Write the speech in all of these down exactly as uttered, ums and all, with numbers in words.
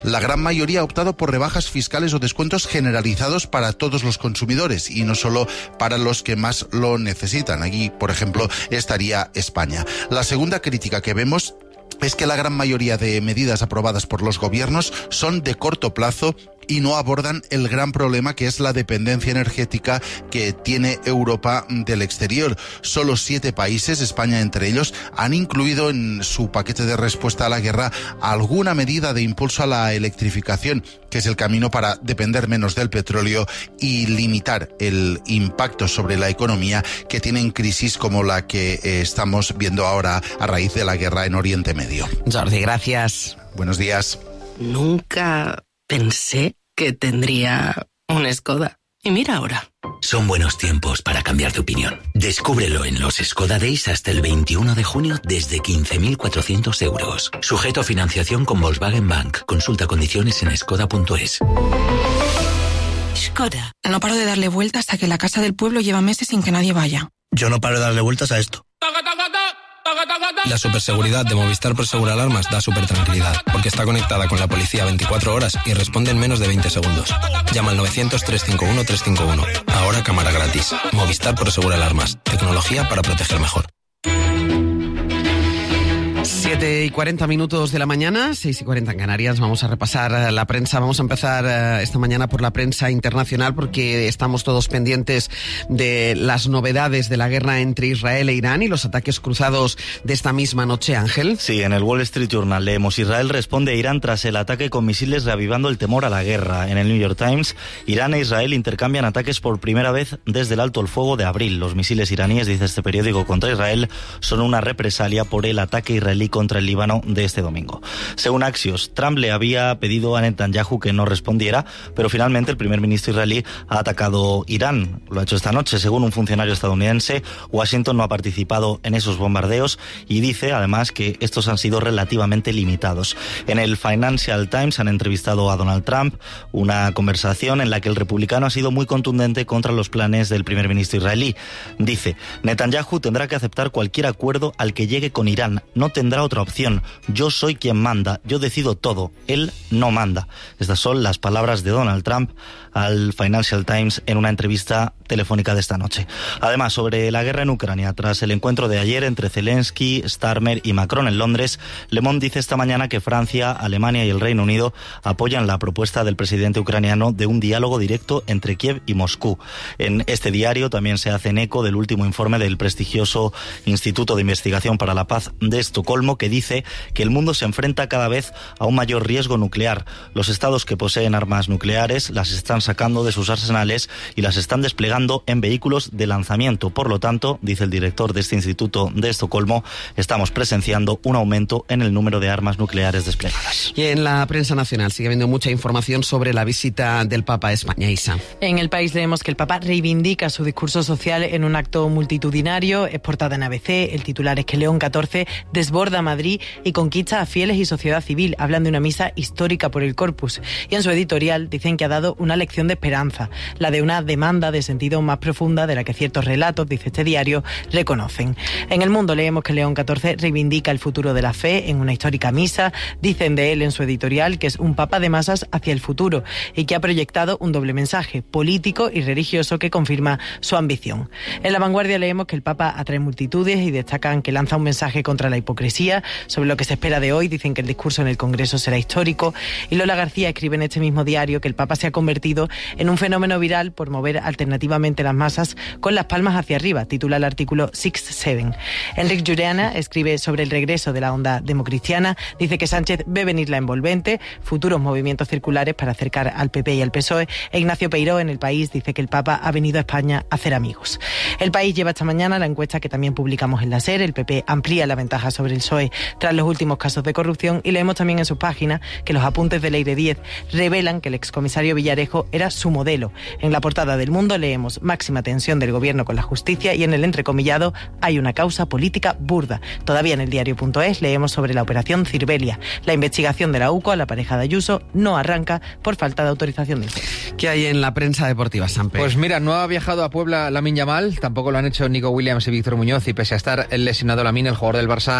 La gran mayoría ha optado por rebajas fiscales o descuentos generalizados para todos los consumidores y no solo para los que más lo necesitan. Aquí, por ejemplo, estaría España. La segunda crítica que vemos es que la gran mayoría de medidas aprobadas por los gobiernos son de corto plazo y no abordan el gran problema que es la dependencia energética que tiene Europa del exterior. Solo siete países, España entre ellos, han incluido en su paquete de respuesta a la guerra alguna medida de impulso a la electrificación, que es el camino para depender menos del petróleo y limitar el impacto sobre la economía que tienen crisis como la que eh, estamos viendo ahora a raíz de la guerra en Oriente Medio. Jordi, gracias. Buenos días. Nunca pensé que tendría un Skoda. Y mira ahora. Son buenos tiempos para cambiar de opinión. Descúbrelo en los Skoda Days hasta el veintiuno de junio desde quince mil cuatrocientos euros. Sujeto a financiación con Volkswagen Bank. Consulta condiciones en skoda punto es. Skoda. No paro de darle vueltas a que la casa del pueblo lleva meses sin que nadie vaya. Yo no paro de darle vueltas a esto. La superseguridad de Movistar Prosegur Alarmas da súper tranquilidad, porque está conectada con la policía veinticuatro horas y responde en menos de veinte segundos. Llama al novecientos, trescientos cincuenta y uno, trescientos cincuenta y uno. Ahora cámara gratis. Movistar Prosegur Alarmas. Tecnología para proteger mejor. siete y cuarenta minutos de la mañana, seis y cuarenta en Canarias. Vamos a repasar la prensa. Vamos a empezar esta mañana por la prensa internacional porque estamos todos pendientes de las novedades de la guerra entre Israel e Irán y los ataques cruzados de esta misma noche, Ángel. Sí, en el Wall Street Journal leemos: Israel responde a Irán tras el ataque con misiles, reavivando el temor a la guerra. En el New York Times, Irán e Israel intercambian ataques por primera vez desde el alto el fuego de abril. Los misiles iraníes, dice este periódico, contra Israel son una represalia por el ataque israelí contra el Líbano de este domingo. Según Axios, Trump le había pedido a Netanyahu que no respondiera, pero finalmente el primer ministro israelí ha atacado Irán. Lo ha hecho esta noche. Según un funcionario estadounidense, Washington no ha participado en esos bombardeos y dice además que estos han sido relativamente limitados. En el Financial Times han entrevistado a Donald Trump, una conversación en la que el republicano ha sido muy contundente contra los planes del primer ministro israelí. Dice: Netanyahu tendrá que aceptar cualquier acuerdo al que llegue con Irán. No tendrá otra opción. Yo soy quien manda, yo decido todo, él no manda. Estas son las palabras de Donald Trump al Financial Times en una entrevista telefónica de esta noche. Además, sobre la guerra en Ucrania, tras el encuentro de ayer entre Zelensky, Starmer y Macron en Londres, Le Monde dice esta mañana que Francia, Alemania y el Reino Unido apoyan la propuesta del presidente ucraniano de un diálogo directo entre Kiev y Moscú. En este diario también se hacen eco del último informe del prestigioso Instituto de Investigación para la Paz de Estocolmo, que dice que el mundo se enfrenta cada vez a un mayor riesgo nuclear. Los estados que poseen armas nucleares las están sacando de sus arsenales y las están desplegando en vehículos de lanzamiento. Por lo tanto, dice el director de este Instituto de Estocolmo, estamos presenciando un aumento en el número de armas nucleares desplegadas. Y en la prensa nacional sigue habiendo mucha información sobre la visita del Papa a España. Isa. En El País leemos que el Papa reivindica su discurso social en un acto multitudinario. Es portada en A B C. El titular es que León catorce desborda Madrid y conquista a fieles y sociedad civil. Hablan de una misa histórica por el Corpus. Y en su editorial dicen que ha dado una lección de esperanza, la de una demanda de sentido más profunda de la que ciertos relatos, dice este diario, reconocen. En El Mundo leemos que León catorce reivindica el futuro de la fe en una histórica misa. Dicen de él en su editorial que es un papa de masas hacia el futuro y que ha proyectado un doble mensaje, político y religioso, que confirma su ambición. En La Vanguardia leemos que el papa atrae multitudes y destacan que lanza un mensaje contra la hipocresía. Sobre lo que se espera de hoy, dicen que el discurso en el Congreso será histórico. Y Lola García escribe en este mismo diario que el Papa se ha convertido en un fenómeno viral por mover alternativamente las masas con las palmas hacia arriba, titula el artículo Six Seven. Enric Lluriana escribe sobre el regreso de la onda democristiana. Dice que Sánchez ve venir la envolvente, futuros movimientos circulares para acercar al P P y al P S O E. E Ignacio Peiró en El País dice que el Papa ha venido a España a hacer amigos. El País lleva esta mañana la encuesta que también publicamos en la SER. El P P amplía la ventaja sobre el P S O E tras los últimos casos de corrupción, y leemos también en sus páginas que los apuntes de Leire Díez revelan que el excomisario Villarejo era su modelo. En la portada del Mundo leemos máxima tensión del gobierno con la justicia, y en el entrecomillado hay una causa política burda. Todavía en el diario punto es leemos sobre la operación Cirbelia. La investigación de la UCO a la pareja de Ayuso no arranca por falta de autorización del juez. ¿Qué hay en la prensa deportiva, Sampe? Pues mira, no ha viajado a Puebla Lamine Yamal, tampoco lo han hecho Nico Williams y Víctor Muñoz, y pese a estar lesionado Lamine, el jugador del Barça es el foco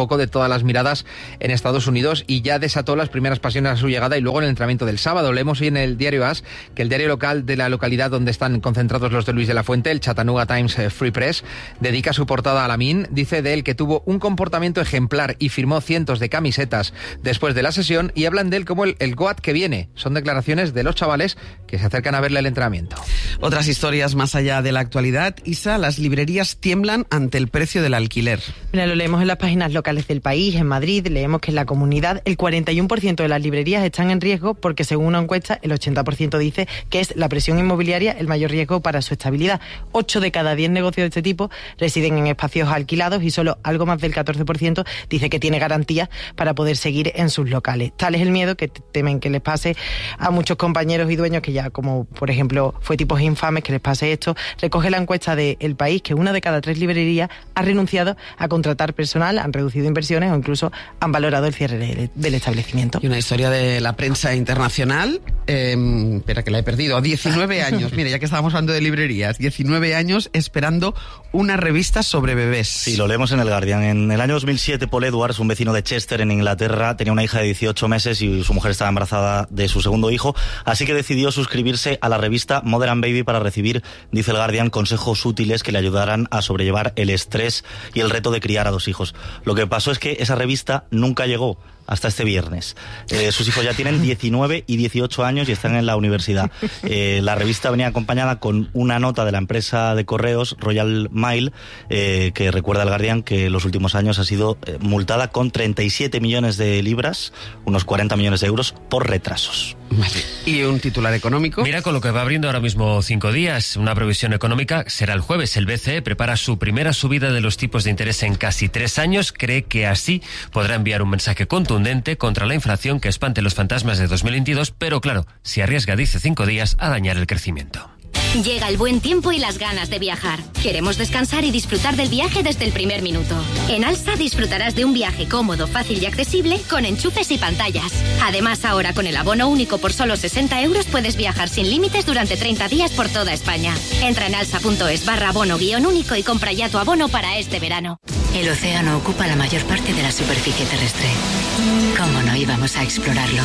foco de todas las miradas en Estados Unidos y ya desató las primeras pasiones a su llegada y luego en el entrenamiento del sábado. Leemos hoy en el diario A S que el diario local de la localidad donde están concentrados los de Luis de la Fuente, el Chattanooga Times Free Press, dedica su portada a Lamine. Dice de él que tuvo un comportamiento ejemplar y firmó cientos de camisetas después de la sesión, y hablan de él como el, el GOAT que viene. Son declaraciones de los chavales que se acercan a verle el entrenamiento. Otras historias más allá de la actualidad. Isa, las librerías tiemblan ante el precio del alquiler. Mira, lo leemos en las páginas locales del país. En Madrid leemos que en la comunidad el cuarenta y uno por ciento de las librerías están en riesgo porque, según una encuesta, el ochenta por ciento dice que es la presión inmobiliaria el mayor riesgo para su estabilidad. Ocho de cada diez negocios de este tipo residen en espacios alquilados y solo algo más del catorce por ciento dice que tiene garantías para poder seguir en sus locales. Tal es el miedo que temen que les pase a muchos compañeros y dueños que ya, como por ejemplo fue Tipos Infames, que les pase esto. Recoge la encuesta de El País que una de cada tres librerías ha renunciado a contratar personal, han reducido inversiones o incluso han valorado el cierre del establecimiento. Y una historia de la prensa internacional, eh, espera que la he perdido, diecinueve años, mire, ya que estábamos hablando de librerías, diecinueve años esperando una revista sobre bebés. Sí, lo leemos en el Guardian. En el año dos mil siete, Paul Edwards, un vecino de Chester en Inglaterra, tenía una hija de dieciocho meses y su mujer estaba embarazada de su segundo hijo, así que decidió suscribirse a la revista Mother and Baby para recibir, dice el Guardian, consejos útiles que le ayudaran a sobrellevar el estrés y el reto de criar a dos hijos. Lo que pasó es que esa revista nunca llegó hasta este viernes. Eh, sus hijos ya tienen diecinueve y dieciocho años y están en la universidad. Eh, la revista venía acompañada con una nota de la empresa de correos Royal Mail, eh, que recuerda al Guardian que en los últimos años ha sido eh, multada con treinta y siete millones de libras, unos cuarenta millones de euros, por retrasos. Vale. ¿Y un titular económico? Mira con lo que va abriendo ahora mismo cinco días. Una previsión económica será el jueves. El B C E prepara su primera subida de los tipos de interés en casi tres años. Cree que así podrá enviar un mensaje contundente contra la inflación que espante los fantasmas de dos mil veintidós, pero claro, si arriesga, dice cinco días, a dañar el crecimiento. Llega el buen tiempo y las ganas de viajar. Queremos descansar y disfrutar del viaje desde el primer minuto. En Alsa disfrutarás de un viaje cómodo, fácil y accesible con enchufes y pantallas. Además, ahora con el abono único por solo sesenta euros puedes viajar sin límites durante treinta días por toda España. Entra en alsa.es barra abono guión único y compra ya tu abono para este verano. El océano ocupa la mayor parte de la superficie terrestre. ¿Cómo no íbamos a explorarlo?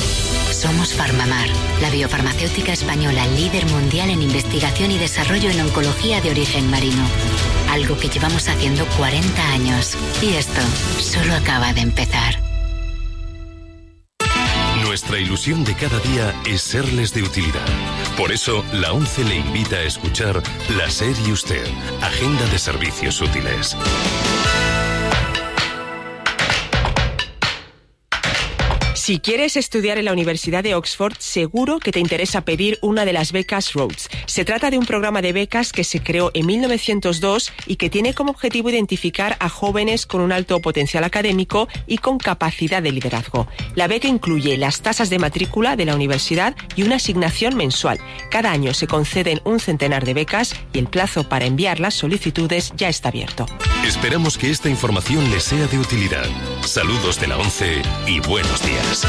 Somos Farmamar, la biofarmacéutica española líder mundial en investigación y desarrollo en oncología de origen marino. Algo que llevamos haciendo cuarenta años. Y esto solo acaba de empezar. Nuestra ilusión de cada día es serles de utilidad. Por eso, la ONCE le invita a escuchar La SER y Usted, Agenda de Servicios Útiles. Si quieres estudiar en la Universidad de Oxford, seguro que te interesa pedir una de las becas Rhodes. Se trata de un programa de becas que se creó en mil novecientos dos y que tiene como objetivo identificar a jóvenes con un alto potencial académico y con capacidad de liderazgo. La beca incluye las tasas de matrícula de la universidad y una asignación mensual. Cada año se conceden un centenar de becas y el plazo para enviar las solicitudes ya está abierto. Esperamos que esta información les sea de utilidad. Saludos de la ONCE y buenos días.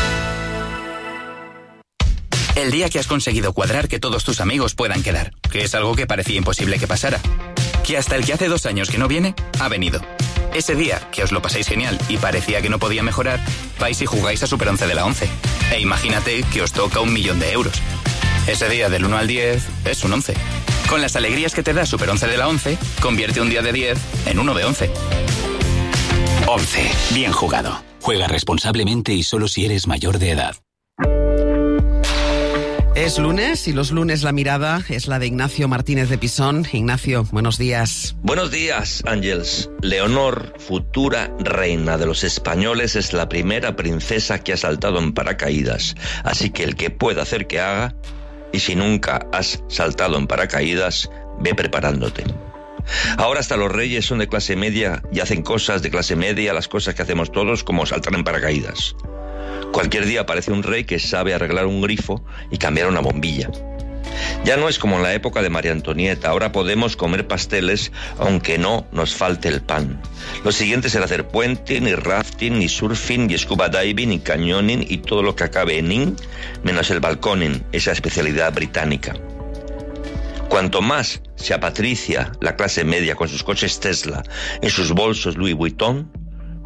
El día que has conseguido cuadrar que todos tus amigos puedan quedar, que es algo que parecía imposible que pasara. Que hasta el que hace dos años que no viene, ha venido. Ese día que os lo pasáis genial y parecía que no podía mejorar, vais y jugáis a Super once de la ONCE. E imagínate que os toca un millón de euros. Ese día del uno al diez es un once. Con las alegrías que te da Super once de la ONCE, convierte un día de diez en uno de once. once. Bien jugado. Juega responsablemente y solo si eres mayor de edad. Es lunes y los lunes la mirada es la de Ignacio Martínez de Pisón. Ignacio, buenos días. Buenos días, Ángels. Leonor, futura reina de los españoles, es la primera princesa que ha saltado en paracaídas. Así que el que pueda hacer que haga, y si nunca has saltado en paracaídas, ve preparándote. Ahora hasta los reyes son de clase media y hacen cosas de clase media, las cosas que hacemos todos, como saltar en paracaídas. Cualquier día aparece un rey que sabe arreglar un grifo y cambiar una bombilla. Ya no es como en la época de María Antonieta, ahora podemos comer pasteles aunque no nos falte el pan. Lo siguiente será hacer puenting, y rafting, y surfing, y scuba diving, y cañoning, y todo lo que acabe en in, menos el balconing, esa especialidad británica. Cuanto más se apatricia la clase media con sus coches Tesla, en sus bolsos Louis Vuitton,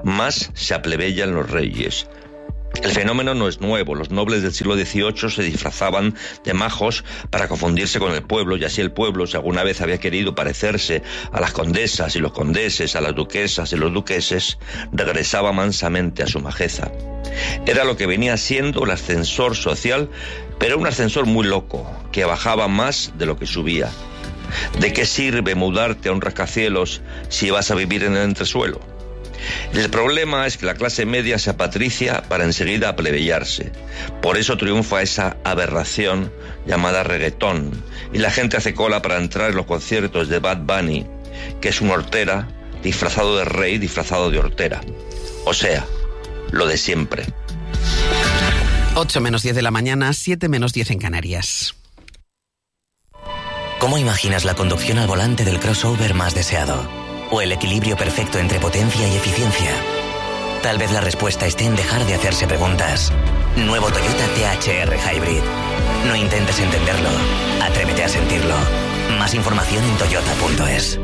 más se aplebellan los reyes. El fenómeno no es nuevo. Los nobles del siglo dieciocho se disfrazaban de majos para confundirse con el pueblo, y así el pueblo, si alguna vez había querido parecerse a las condesas y los condeses, a las duquesas y los duqueses, regresaba mansamente a su majeza. Era lo que venía siendo el ascensor social, pero un ascensor muy loco, que bajaba más de lo que subía. ¿De qué sirve mudarte a un rascacielos si vas a vivir en el entresuelo? El problema es que la clase media se apatricia para enseguida aplebellarse. Por eso triunfa esa aberración llamada reggaetón, y la gente hace cola para entrar en los conciertos de Bad Bunny, que es un hortera disfrazado de rey, disfrazado de hortera. O sea, lo de siempre. ocho menos diez de la mañana, siete menos diez en Canarias. ¿Cómo imaginas la conducción al volante del crossover más deseado? ¿O el equilibrio perfecto entre potencia y eficiencia? Tal vez la respuesta esté en dejar de hacerse preguntas. Nuevo Toyota T H R Hybrid. No intentes entenderlo, atrévete a sentirlo. Más información en toyota punto es.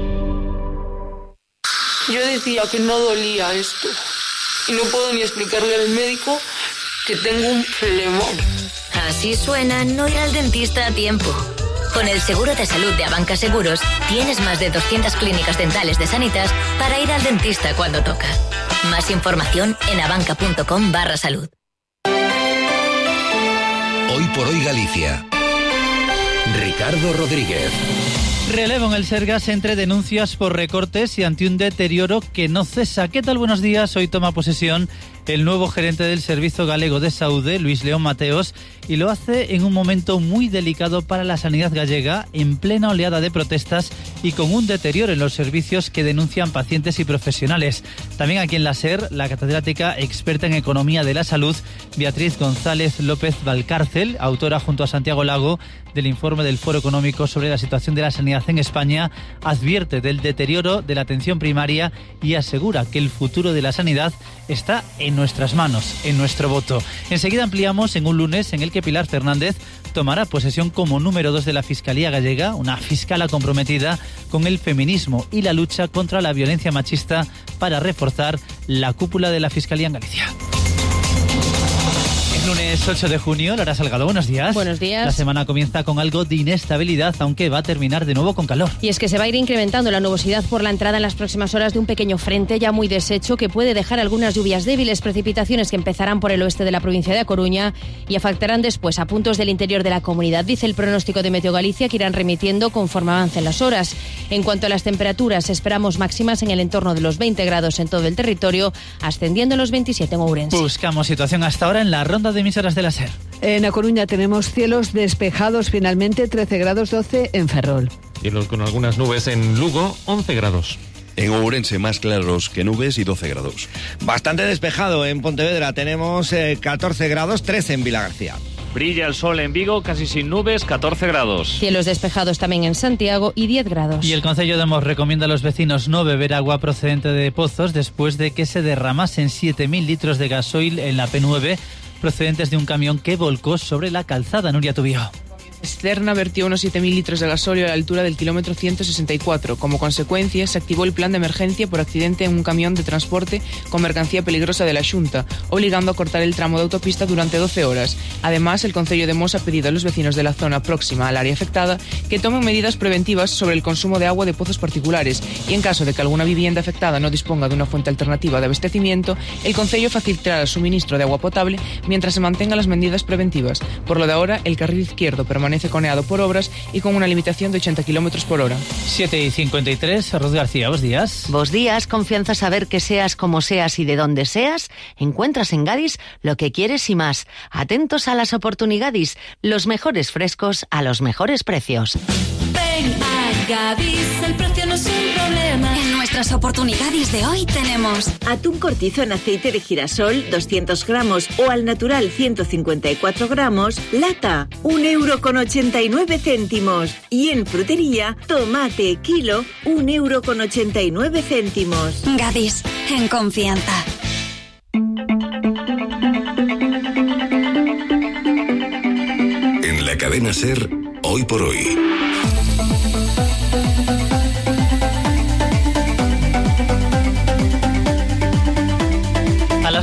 Yo decía que no dolía esto y no puedo ni explicarle al médico que tengo un flemón. Así suena no ir al dentista a tiempo. Con el seguro de salud de Abanca Seguros, tienes más de doscientas clínicas dentales de Sanitas para ir al dentista cuando toca. Más información en abanca.com barra salud. Hoy por hoy Galicia. Ricardo Rodríguez. Relevo en el Sergas entre denuncias por recortes y ante un deterioro que no cesa. ¿Qué tal? Buenos días. Hoy toma posesión el nuevo gerente del Servicio Galego de Saúde, Luis León Mateos, y lo hace en un momento muy delicado para la sanidad gallega, en plena oleada de protestas y con un deterioro en los servicios que denuncian pacientes y profesionales. También aquí en la SER, la catedrática experta en economía de la salud, Beatriz González López Valcárcel, autora junto a Santiago Lago del informe del Foro Económico sobre la situación de la sanidad en España, advierte del deterioro de la atención primaria y asegura que el futuro de la sanidad está en nuestras manos, en nuestro voto. Enseguida ampliamos en un lunes en el que Pilar Fernández tomará posesión como número dos de la Fiscalía Gallega, una fiscala comprometida con el feminismo y la lucha contra la violencia machista para reforzar la cúpula de la Fiscalía en Galicia. Lunes ocho de junio, Lara Salgado, buenos días. Buenos días. La semana comienza con algo de inestabilidad, aunque va a terminar de nuevo con calor. Y es que se va a ir incrementando la nubosidad por la entrada en las próximas horas de un pequeño frente ya muy deshecho que puede dejar algunas lluvias débiles, precipitaciones que empezarán por el oeste de la provincia de A Coruña y afectarán después a puntos del interior de la comunidad. Dice el pronóstico de Meteo Galicia que irán remitiendo conforme avancen las horas. En cuanto a las temperaturas, esperamos máximas en el entorno de los veinte grados en todo el territorio, ascendiendo a los veintisiete en Ourense. Buscamos situación hasta ahora en la ronda de emisoras de la SER. En A Coruña tenemos cielos despejados finalmente, trece grados, doce en Ferrol. Cielos con algunas nubes en Lugo, once grados. En Ourense más claros que nubes y doce grados. Bastante despejado en Pontevedra, tenemos eh, catorce grados, trece en Vilagarcía. Brilla el sol en Vigo, casi sin nubes, catorce grados. Cielos despejados también en Santiago y diez grados. Y el Concello de Mos recomienda a los vecinos no beber agua procedente de pozos después de que se derramasen siete mil litros de gasoil en la P nueve procedentes de un camión que volcó sobre la calzada. Nuria Tubío. Externa vertió unos siete mil litros de gasóleo a la altura del kilómetro ciento sesenta y cuatro. Como consecuencia, se activó el plan de emergencia por accidente en un camión de transporte con mercancía peligrosa de la Xunta, obligando a cortar el tramo de autopista durante doce horas. Además, el Concello de Mos ha pedido a los vecinos de la zona próxima al área afectada que tomen medidas preventivas sobre el consumo de agua de pozos particulares y, en caso de que alguna vivienda afectada no disponga de una fuente alternativa de abastecimiento, el Concello facilitará el suministro de agua potable mientras se mantengan las medidas preventivas. Por lo de ahora, el carril izquierdo permanece permanece coneado por obras y con una limitación de ochenta kilómetros por hora. siete y cincuenta y tres, Ruth García, buenos días. Buenos días, confianza saber que seas como seas y de donde seas, encuentras en Gadis lo que quieres y más. Atentos a las oportunidades, los mejores frescos a los mejores precios. Ven a Gadis, el precio no es un problema. En nuestras oportunidades de hoy tenemos atún cortizo en aceite de girasol doscientos gramos o al natural ciento cincuenta y cuatro gramos, lata, un euro con ochenta y nueve céntimos. Y en frutería, tomate kilo, un euro con ochenta y nueve céntimos. Gadis, en confianza. En la cadena SER, hoy por hoy.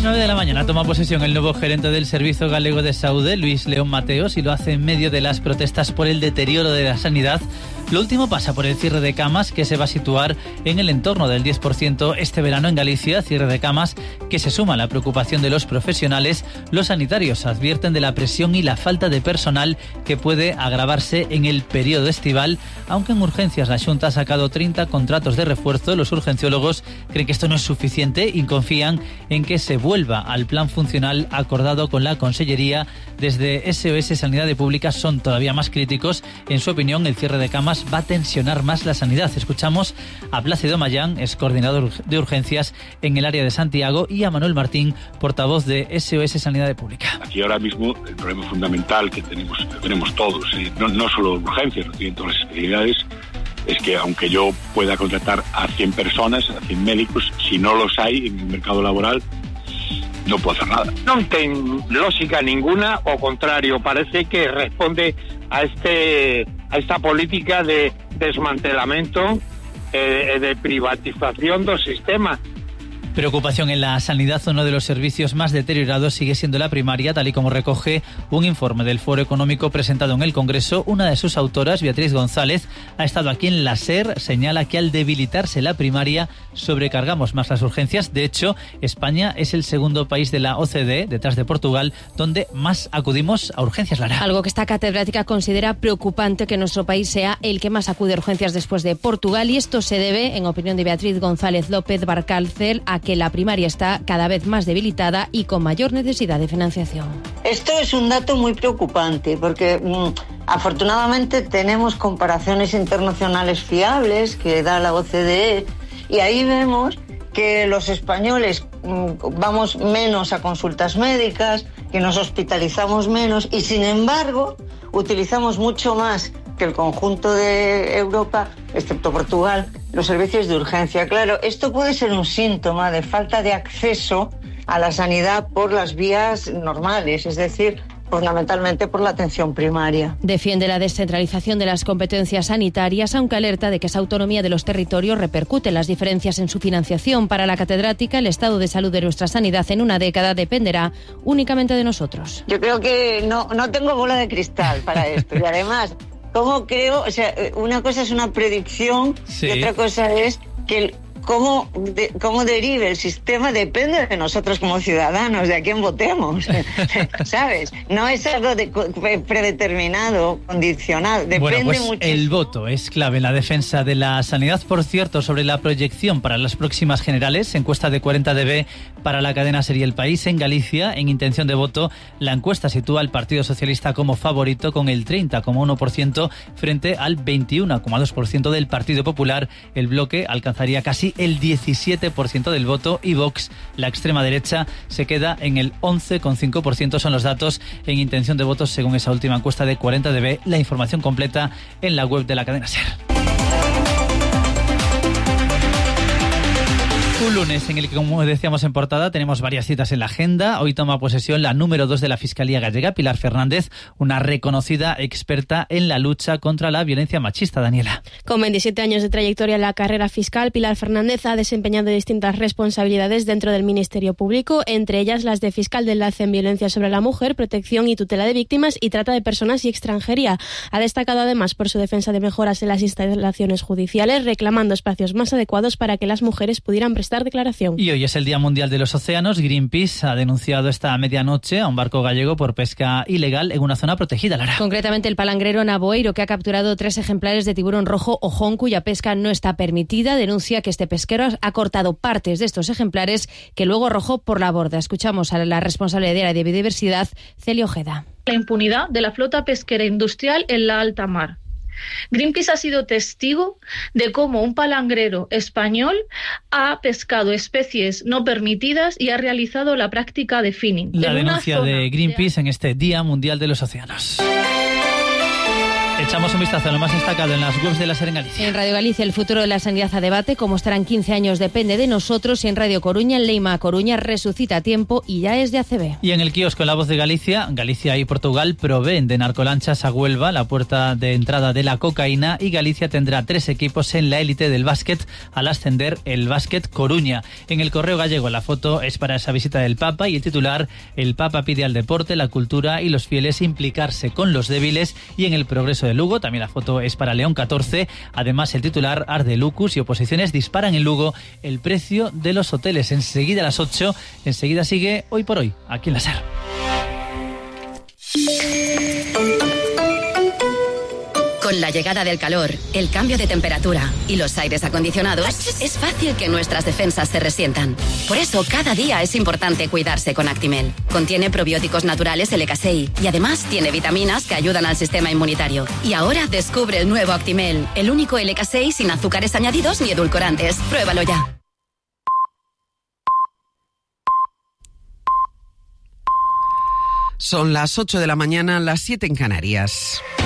nueve de la mañana toma posesión el nuevo gerente del Servicio Galego de Saúde, Luis León Mateos, y lo hace en medio de las protestas por el deterioro de la sanidad. Lo último pasa por el cierre de camas, que se va a situar en el entorno del diez por ciento este verano en Galicia, cierre de camas que se suma a la preocupación de los profesionales. Los sanitarios advierten de la presión y la falta de personal que puede agravarse en el periodo estival, aunque en urgencias la Xunta ha sacado treinta contratos de refuerzo. Los urgenciólogos creen que esto no es suficiente y confían en que se vuelva al plan funcional acordado con la Consellería. Desde S O S Sanidad Pública son todavía más críticos. En su opinión, el cierre de camas va a tensionar más la sanidad. Escuchamos a Plácido Mayán, es coordinador de urgencias en el área de Santiago, y a Manuel Martín, portavoz de S O S Sanidad Pública. Aquí ahora mismo el problema fundamental que tenemos, que tenemos todos, eh, no, no solo urgencias, no todas las especialidades, es que aunque yo pueda contratar a cien personas, a cien médicos, si no los hay en el mercado laboral, no puedo hacer nada. Non ten lógica ninguna, ao contrario, parece que responde a este a esta política de desmantelamento e eh, de privatización do sistema. Preocupación en la sanidad. Uno de los servicios más deteriorados sigue siendo la primaria, tal y como recoge un informe del Foro Económico presentado en el Congreso. Una de sus autoras, Beatriz González, ha estado aquí en la SER. Señala que al debilitarse la primaria sobrecargamos más las urgencias. De hecho, España es el segundo país de la O C D E, detrás de Portugal, donde más acudimos a urgencias, Lara. Algo que esta catedrática considera preocupante, que nuestro país sea el que más acude a urgencias después de Portugal, y esto se debe, en opinión de Beatriz González López Barcárcel, a que la primaria está cada vez más debilitada y con mayor necesidad de financiación. Esto es un dato muy preocupante porque mmm, afortunadamente tenemos comparaciones internacionales fiables que da la O C D E, y ahí vemos que los españoles mmm, vamos menos a consultas médicas, que nos hospitalizamos menos, y sin embargo utilizamos mucho más que el conjunto de Europa, excepto Portugal, los servicios de urgencia. Claro, esto puede ser un síntoma de falta de acceso a la sanidad por las vías normales, es decir, fundamentalmente por la atención primaria. Defiende la descentralización de las competencias sanitarias, aunque alerta de que esa autonomía de los territorios repercute en las diferencias en su financiación. Para la catedrática, el estado de salud de nuestra sanidad en una década dependerá únicamente de nosotros. Yo creo que no, no tengo bola de cristal para esto, y además, ¿cómo creo? O sea, una cosa es una predicción, sí, y otra cosa es que el, cómo, de, cómo derive el sistema depende de nosotros como ciudadanos, de a quién votemos, ¿sabes? No es algo de, predeterminado, condicional, depende bueno, pues mucho. El voto es clave en la defensa de la sanidad. Por cierto, sobre la proyección para las próximas generales, encuesta de cuarenta D B para la cadena Ser y El País. En Galicia, en intención de voto, la encuesta sitúa al Partido Socialista como favorito con el treinta coma uno por ciento frente al veintiuno coma dos por ciento del Partido Popular. El bloque alcanzaría casi el diecisiete por ciento del voto, y Vox, la extrema derecha, se queda en el once coma cinco por ciento. Son los datos en intención de votos según esa última encuesta de cuarenta D B. La información completa en la web de la cadena Ser. Un lunes en el que, como decíamos en portada, tenemos varias citas en la agenda. Hoy toma posesión la número dos de la Fiscalía Gallega, Pilar Fernández, una reconocida experta en la lucha contra la violencia machista. Daniela. Con veintisiete años de trayectoria en la carrera fiscal, Pilar Fernández ha desempeñado distintas responsabilidades dentro del Ministerio Público, entre ellas las de fiscal de enlace en violencia sobre la mujer, protección y tutela de víctimas y trata de personas y extranjería. Ha destacado además por su defensa de mejoras en las instalaciones judiciales, reclamando espacios más adecuados para que las mujeres pudieran prestar declaración. Y hoy es el Día Mundial de los Océanos. Greenpeace ha denunciado esta medianoche a un barco gallego por pesca ilegal en una zona protegida, Lara. Concretamente el palangrero Navoeiro, que ha capturado tres ejemplares de tiburón rojo ojón cuya pesca no está permitida, denuncia que este pesquero ha cortado partes de estos ejemplares que luego arrojó por la borda. Escuchamos a la responsable de área de biodiversidad, Celia Ojeda. La impunidad de la flota pesquera industrial en la alta mar. Greenpeace ha sido testigo de cómo un palangrero español ha pescado especies no permitidas y ha realizado la práctica de finning. La denuncia de Greenpeace en este Día Mundial de los Océanos. Echamos un vistazo a lo más destacado en las webs de la SER en Galicia. En Radio Galicia, el futuro de la sanidad a debate. Como estarán quince años depende de nosotros. Y en Radio Coruña, el Leima Coruña resucita a tiempo y ya es de A C B. Y en el kiosco en La Voz de Galicia, Galicia y Portugal proveen de narcolanchas a Huelva, la puerta de entrada de la cocaína, y Galicia tendrá tres equipos en la élite del básquet al ascender el Básquet Coruña. En el Correo Gallego la foto es para esa visita del Papa y el titular: el Papa pide al deporte, la cultura y los fieles implicarse con los débiles. Y en el Progreso de Lugo también la foto es para León catorce. Además, el titular: arde Lucus y oposiciones disparan en Lugo el precio de los hoteles. Enseguida a las ocho, enseguida sigue Hoy por Hoy, aquí en la SER. Con la llegada del calor, el cambio de temperatura y los aires acondicionados, es fácil que nuestras defensas se resientan. Por eso, cada día es importante cuidarse con Actimel. Contiene probióticos naturales L K seis y además tiene vitaminas que ayudan al sistema inmunitario. Y ahora descubre el nuevo Actimel, el único L K seis sin azúcares añadidos ni edulcorantes. Pruébalo ya. Son las ocho de la mañana, las siete en Canarias.